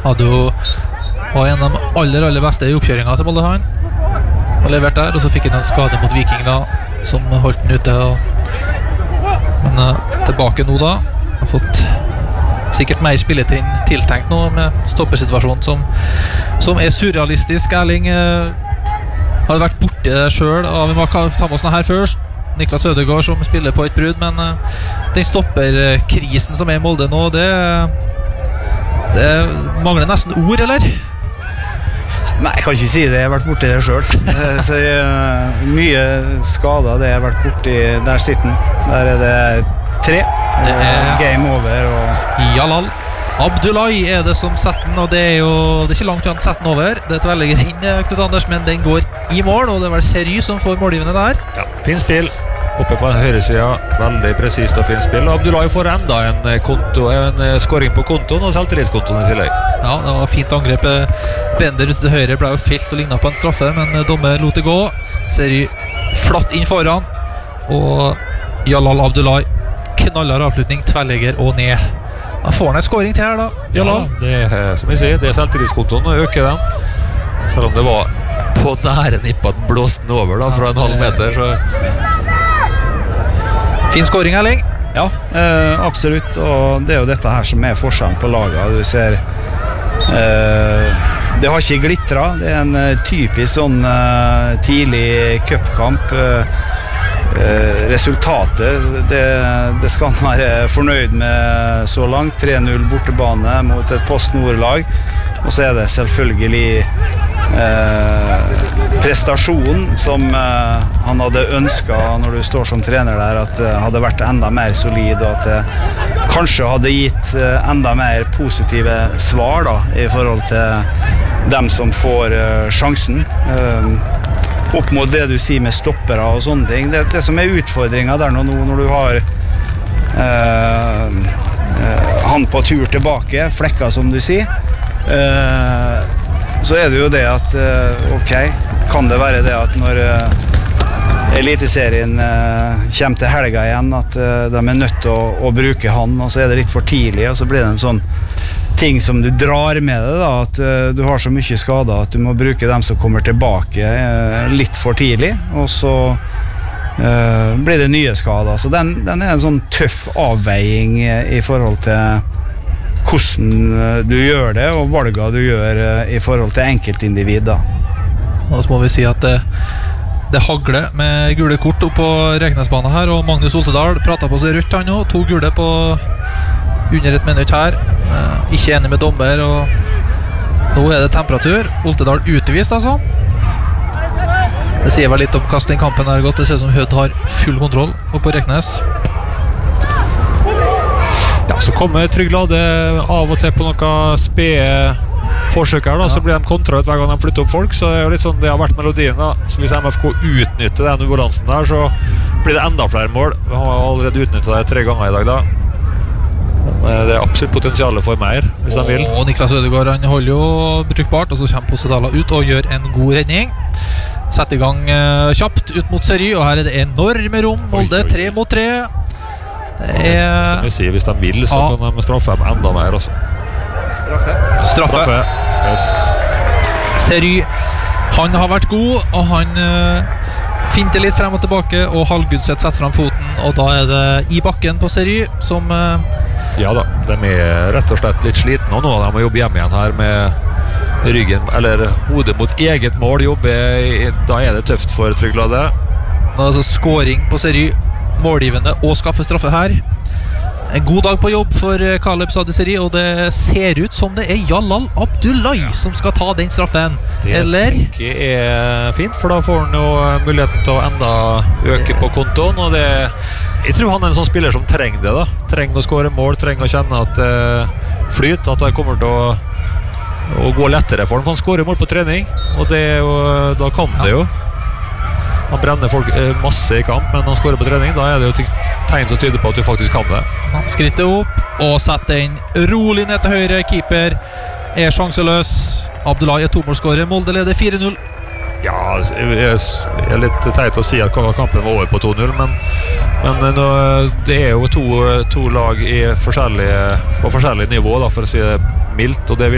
var en av de aller beste I oppkjøringen til Molde han og levert der, og så fikk han en skade mot Viking da, som holdt den ute men tilbake nå da har fått sikkert mer spilletid tiltenkt nå med stoppersituasjonen som surrealistisk. Erling har vært borte selv og vi må ta med oss den her først. Niklas Ødegaard som spiller på et brudd, men den stopperkrisen som I Molde nå, det mangler nesten ord, eller? Nei, jeg kan ikke si det, jeg har vært borti det selv så mye skader det jeg har vært borti der sitter der det 3 det game over og Jalal Abdullahi det som setter den, og det det ikke langt han setter den over, det tverrlegger inn Knut Anders, men den går I mål, og det var Seri som får målgivende der. Ja, fin spill oppe på høyre siden, veldig presist og fin spill, og Abdullahi får enda en scoring på kontoen og selvtillitskontoen I tillegg. Ja, det var fint angrep. Bender ute til høyre ble jo felt og lignet på en straffe, men dommer lot det gå. Seri flatt inn foran, og Jalal Abdullahi knallar avslutning, tverrlegger og ned. Da får han en scoring til her da, Jalal. Ja, det som jeg sier, det selvtillitskontoen og øker den. Selv om det var på nære nippet at den blåste den over da, fra en halv meter, så... Fin scoring, Erling. Ja, absolutt, og det jo dette her som forskjellen på laget. Du ser, det har ikke glitret, det en typisk sånn tidlig cupkamp. Resultatet, det skal man være fornøyd med så langt. 3-0 bortebane mot et Post Nord-lag, og så det selvfølgelig prestasjonen som han hadde ønsket når du står som trener der, at det hadde vært enda mer solid og at det kanskje hadde gitt enda mer positive svar da, I forhold til dem som får sjansen opp mot det du sier med stoppere og sånne ting. Det som utfordringen der nå når du har han på tur tilbake, flekka som du sier, så det jo det at ok, kan det være det at når Eliteserien kommer til helga igjen at de nødt til å bruke han, og så det litt for tidlig, og så blir det en sånn ting som du drar med deg da, at du har så mye skader at du må bruke dem som kommer tilbake litt for tidlig, og så blir det nye skader, så den en sånn tøff avveiing I forhold til hvordan du gjør det, og valgene du gjør I forhold til enkeltindivid da. Og så må vi si at det hagler med gule kort opp på Reknesbanen her, og Magnus Oltedal pratet på seg rødt han nå, 2 gule på under et minutt her, ikke enig med dommer, og nå det temperatur. Oltedal utvist altså. Det sier vel litt om hvordan den kampen har gått. Det ser ut som Hødd har full kontroll oppe på Reknes. Ja, så kommer Trygg Lade av og til på noen spede forsøk her da, så blir de kontra ut hver gang de flytter opp folk, så det jo litt sånn det har vært melodien da. Så hvis MFK utnytter den ubalansen der, så blir det enda flere mål. Vi har allerede utnyttet det 3 ganger I dag da. Det absolutt potensialet for mer, hvis de vil. Og Niklas Ødegaard, han holder jo brukbart, og så kommer Posedala ut og gjør en god redning. Setter I gang kjapt ut mot Seri, og her det enorme rom. Molde 3 mot 3. Som jeg sier, hvis de vil, så kan de straffe dem enda mer også. Straffe. Yes. Seri, han har vært god, og han finner det litt frem og tilbake, og Hallgudseth setter frem foten, og da det I bakken på Seri, som... Ja da, de rett og slett litt sliten, og nå de må jobbe hjem igjen her med ryggen, eller hodet mot eget mål jobbe, da det tøft for Trygg Lade. Altså scoring på Seri, målgivende og skaffe straffe her. En god dag på jobb for Kaleb Sadi Seri, og det ser ut som det Jalal Abdullahi som skal ta den straffen. Eller? Det fint, for da får han jo muligheten til å enda øke på kontoen, og jeg tror han en sånn spiller som trenger det da. Trenger å skåre mål, trenger å kjenne at flyt, at det kommer til å gå lettere for han skårer mål på trening, og da kan det jo. Han brenner folk masse I kamp, men han skårer på trening, da det jo tegn som tyder på at du faktisk kan det. Han skrittet opp og setter den rolig ned til høyre. Keeper sjanseløs. Abdullahi 2-målskårer. Molde leder 4-0. Ja, jeg litt teit å si at kampen var over på 2-0, men det jo to lag på forskjellig nivå, da, for å si det mildt, og det